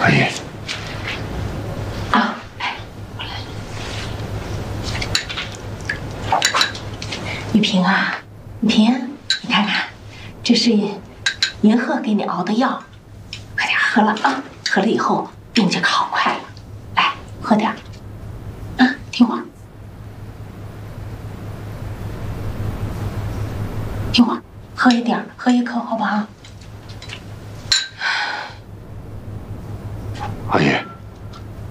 阿姨。 啊，来，过来。玉萍啊，玉萍，你看看，这是银鹤给你熬的药，快点喝了啊！喝了以后病就好快了。来，喝点。啊，听话。 听话，喝一点，喝一口，好不好？ 阿姨。